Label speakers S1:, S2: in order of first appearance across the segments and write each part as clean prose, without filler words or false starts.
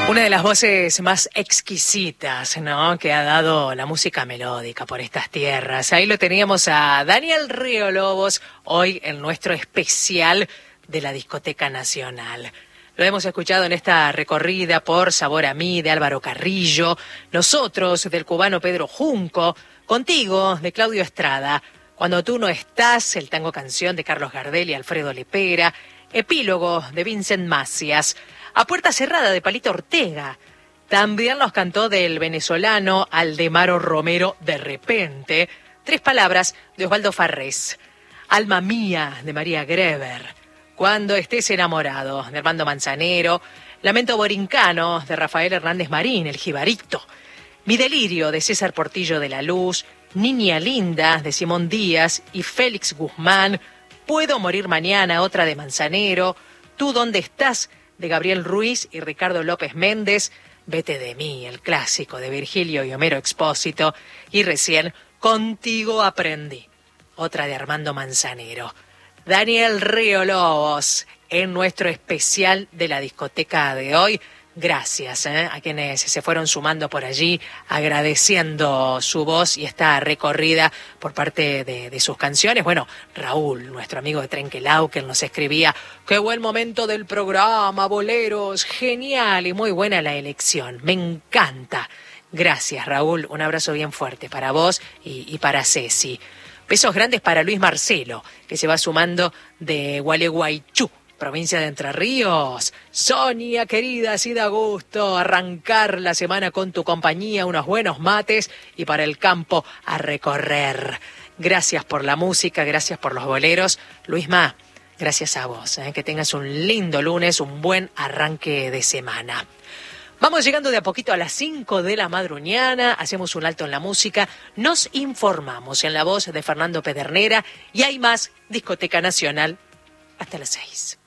S1: Una de las voces más exquisitas, ¿no?, que ha dado la música melódica por estas tierras. Ahí lo teníamos a Daniel Río Lobos, hoy en nuestro especial de la Discoteca Nacional. Lo hemos escuchado en esta recorrida por Sabor a mí, de Álvaro Carrillo, Nosotros, del cubano Pedro Junco, Contigo, de Claudio Estrada, Cuando tú no estás, el tango canción de Carlos Gardel y Alfredo Lepera, Epílogo, de Vincent Macias, A Puerta Cerrada, de Palito Ortega. También nos cantó del venezolano Aldemaro Romero, De repente, Tres palabras, de Osvaldo Farrés, Alma mía, de María Greber, Cuando estés enamorado, de Armando Manzanero, Lamento borincano, de Rafael Hernández Marín, El jibarito, Mi delirio, de César Portillo de la Luz, Niña linda, de Simón Díaz y Félix Guzmán, Puedo morir mañana, otra de Manzanero, Tú dónde estás, de Gabriel Ruiz y Ricardo López Méndez, Vete de mí, el clásico de Virgilio y Homero Expósito, y recién Contigo aprendí, otra de Armando Manzanero. Daniel Río Lobos, en nuestro especial de la discoteca de hoy. Gracias a quienes se fueron sumando por allí, agradeciendo su voz y esta recorrida por parte de sus canciones. Bueno, Raúl, nuestro amigo de Trenquelau, que nos escribía: qué buen momento del programa, boleros, genial y muy buena la elección, me encanta. Gracias, Raúl, un abrazo bien fuerte para vos y para Ceci. Besos grandes para Luis Marcelo, que se va sumando de Gualeguaychú, provincia de Entre Ríos. Sonia, querida, así da gusto arrancar la semana con tu compañía, unos buenos mates y para el campo a recorrer. Gracias por la música, gracias por los boleros. Luisma, gracias a vos. Que tengas un lindo lunes, un buen arranque de semana. Vamos llegando de a poquito a las 5 de la madrugada, hacemos un alto en la música, nos informamos en la voz de Fernando Pedernera y hay más Discoteca Nacional hasta las 6.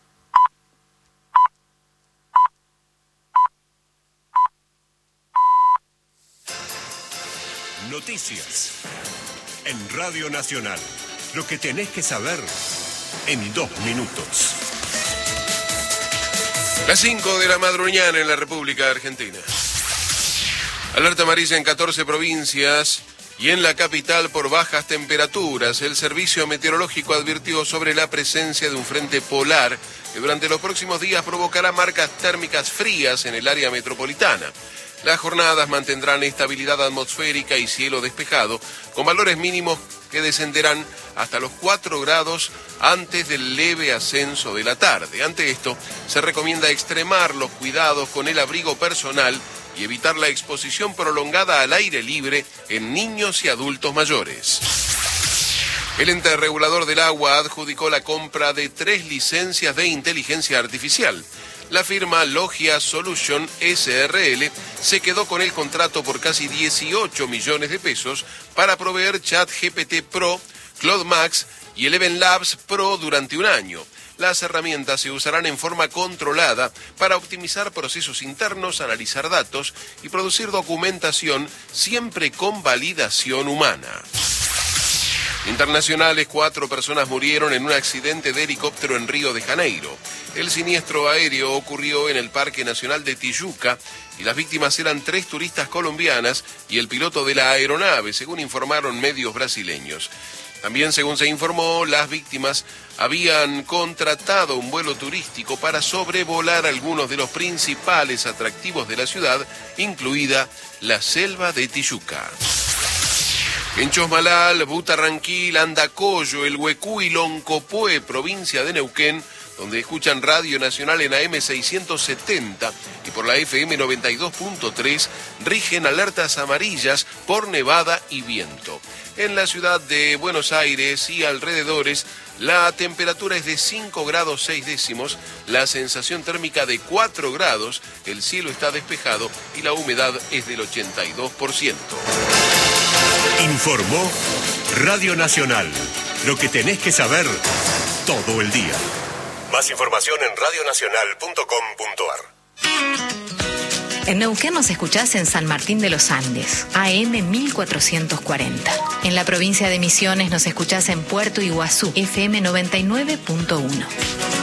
S2: Noticias en Radio Nacional. Lo que tenés que saber en 2 minutos.
S3: Las 5 de la madrugada en la República Argentina. Alerta amarilla en 14 provincias y en la capital por bajas temperaturas. El Servicio Meteorológico advirtió sobre la presencia de un frente polar que durante los próximos días provocará marcas térmicas frías en el área metropolitana. Las jornadas mantendrán estabilidad atmosférica y cielo despejado, con valores mínimos que descenderán hasta los 4 grados antes del leve ascenso de la tarde. Ante esto, se recomienda extremar los cuidados con el abrigo personal y evitar la exposición prolongada al aire libre en niños y adultos mayores. El ente regulador del agua adjudicó la compra de 3 licencias de inteligencia artificial. La firma Logia Solution SRL se quedó con el contrato por casi 18 millones de pesos para proveer ChatGPT Pro, Claude Max y Eleven Labs Pro durante un año. Las herramientas se usarán en forma controlada para optimizar procesos internos, analizar datos y producir documentación siempre con validación humana. Internacionales, 4 personas murieron en un accidente de helicóptero en Río de Janeiro. El siniestro aéreo ocurrió en el Parque Nacional de Tijuca y las víctimas eran 3 turistas colombianas y el piloto de la aeronave, según informaron medios brasileños. También, según se informó, las víctimas habían contratado un vuelo turístico para sobrevolar algunos de los principales atractivos de la ciudad, incluida la selva de Tijuca. En Chosmalal, Butarranquil, Andacollo, El Huecú y Loncopué, provincia de Neuquén, donde escuchan Radio Nacional en AM 670 y por la FM 92.3, rigen alertas amarillas por nevada y viento. En la ciudad de Buenos Aires y alrededores, la temperatura es de 5 grados 6 décimos, la sensación térmica de 4 grados, el cielo está despejado y la humedad es del 82%.
S2: Informó Radio Nacional. Lo que tenés que saber todo el día. Más información en radionacional.com.ar.
S4: En Neuquén nos escuchás en San Martín de los Andes, AM 1440. En la provincia de Misiones nos escuchás en Puerto Iguazú, FM 99.1.